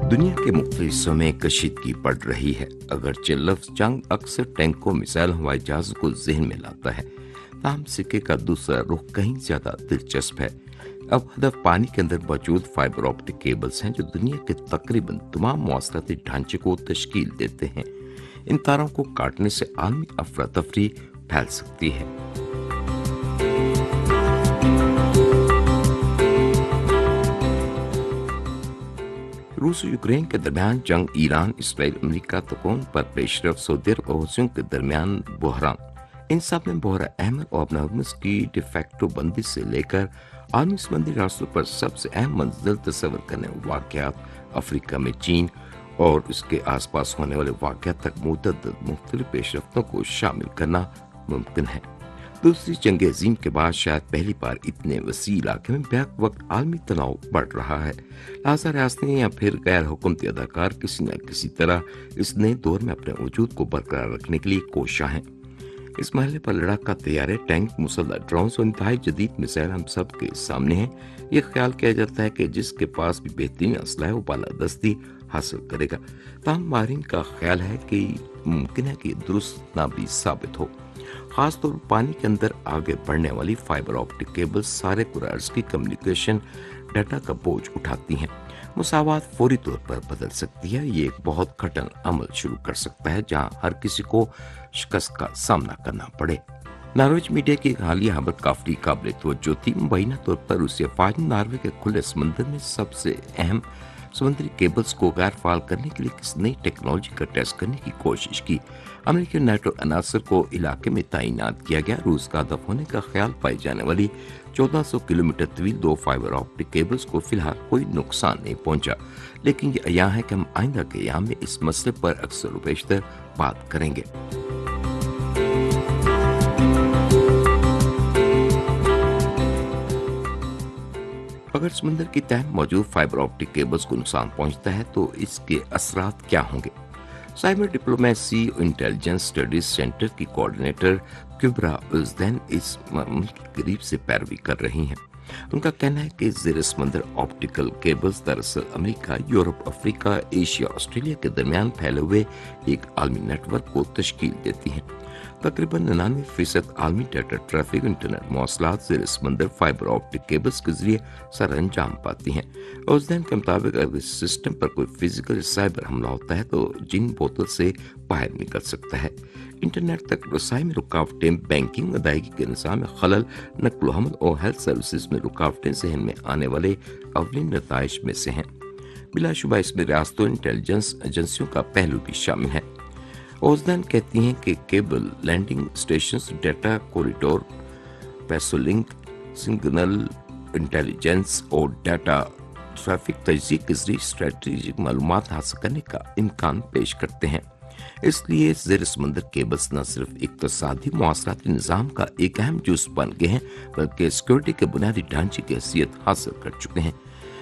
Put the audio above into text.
दुनिया के मुख्तलिफ हिस्सों में कशीदगी बढ़ रही है। अगरचे लफ्ज़ जंग अक्सर टैंकों, मिसाइल, हवाई जहाज़ों को जहन में लाता है, ताहम सिक्के का दूसरा रुख कहीं ज्यादा दिलचस्प है। अब हदफ पानी के अंदर मौजूद फाइबर ऑप्टिक केबल्स हैं जो दुनिया के तकरीबन तमाम मौसलाती ढांचे को तश्कील देते हैं। इन तारों को काटने से आलमी अफरा तफरी फैल सकती है। रूस और यूक्रेन के दरमियान जंग, ईरान, इसराइल, अमेरिका तकोन पर पेशरफ, सऊदी अरब और हूथियों के दरमियान बहरान, इन सब में बहरा अहमद और अपना हुर्मुज़ की डिफेक्टो बंदी से लेकर आलमी समंदरी रास्तों पर सबसे अहम मंजिल तस्वर करने वाक़यात, अफ्रीका में चीन और उसके आसपास होने वाले वाक़यात तक मुतअद्दिद मुख्तलिफ पेशरफ्तों को शामिल करना मुमकिन है। दूसरी जंग अज़ीम के बाद शायद पहली बार इतने वसी इलाके में बैक वक्त आलमी तनाव बढ़ रहा है। लिहाजा रियासतें या फिर गैर हुकूमती अदाकार किसी न किसी तरह इस नए दौर में अपने वजूद को बरकरार रखने के लिए कोशिश हैं। इस महल पर लड़ाका तैयारे, टैंक, मुसल्लह ड्रोन्स और इंतहाई जदीद मिसाइल हम सब के सामने हैं। ये ख्याल किया जाता है कि जिसके पास भी बेहतरीन असला है वो बालादस्ती हासिल करेगा। ताहम माहिरीन का ख्याल है कि मुमकिन है कि दुरुस्त ना भी साबित हो। खासतौर पर पानी के अंदर आगे बढ़ने वाली फाइबर ऑप्टिक केबल सारे कुरार्स की कम्युनिकेशन डाटा का बोझ उठाती हैं। मुसावात फौरी तौर पर बदल सकती है। ये एक बहुत कठिन अमल शुरू कर सकता है जहां हर किसी को शिकस्त का सामना करना पड़े। नॉर्वेज मीडिया की हालिया खबर काफी काबिल तवज्जो थी। मुबैना तौर पर रूसी अफवाज ने नॉर्वे के खुले समंदर में सबसे अहम समुद्री केबल्स को गैर फाल करने के लिए किसी नई टेक्नोलॉजी का टेस्ट करने की कोशिश की। अमेरिकी नेटो अनासर को इलाके में तैनात किया गया। रूस का हदफ होने का ख्याल पाई जाने वाली 1400 किलोमीटर तवील 2 फाइबर ऑप्टिक केबल्स को फिलहाल कोई नुकसान नहीं पहुंचा, लेकिन ये अयां है कि हम आइंदा के अयाम में इस मसले पर अक्सर व बेशतर बात करेंगे। अगर समंदर की तह मौजूद फाइबर ऑप्टिक केबल्स को नुकसान पहुंचता है तो इसके असरात क्या होंगे? साइबर डिप्लोमेसी और इंटेलिजेंस स्टडीज सेंटर की कोऑर्डिनेटर क्यूबरा उज़दैन इस मामले की करीब से पैरवी कर रही हैं। उनका कहना है कि ज़ेर समंदर ऑप्टिकल केबल्स दरअसल America, Europe, Africa, Asia, Australia के दरमियान फैले हुए एक आलमी नेटवर्क को तश्कील देती हैं। तकरीबन 99% आलमी डाटा ट्रैफिक, इंटरनेट मौसलात ज़ेर समंदर फाइबर ऑप्टिक केबल्स के जरिए सर अंजाम पाती हैं। उज़दैन के मुताबिक अगर इस सिस्टम पर कोई फिजिकल साइबर हमला होता है तो जिन बोतल से बाहर निकल सकता है। इंटरनेट तक रसाई में रुकावटें, बैंकिंग, अदायगी के निज़ाम में खलल, नक्ल हमल और हेल्थ सर्विसेज में रुकावटें जहन में आने वाले अवलिन नताइज में से हैं। बिलाशुबा इसमें रियासतों इंटेलिजेंस एजेंसियों का पहलू भी शामिल है। ओज़दैन कहती हैं कि cable landing stations, data corridor, पैसोलिंक, signal intelligence और डाटा ट्रैफिक तजदीद के जरिए स्ट्रेटेजिक मालूमात हासिल करने का इम्कान पेश करते हैं। इसलिए ज़ेर समंदर केबल्स न सिर्फ इक्तिसादी मुआसराती निज़ाम का एक अहम जुज़ बन गए हैं बल्कि सिक्योरिटी के बुनियादी ढांचे की हैसियत हासिल कर चुके हैं।